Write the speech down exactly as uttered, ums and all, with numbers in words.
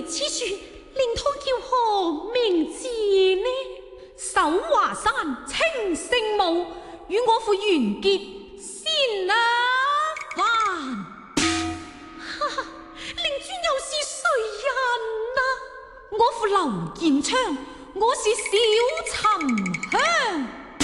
此樹令他叫何名字呢？守華山清聖母，與我父完結先啊飯。哈哈，令尊又是誰人啊？我父劉建昌，我是小沉香。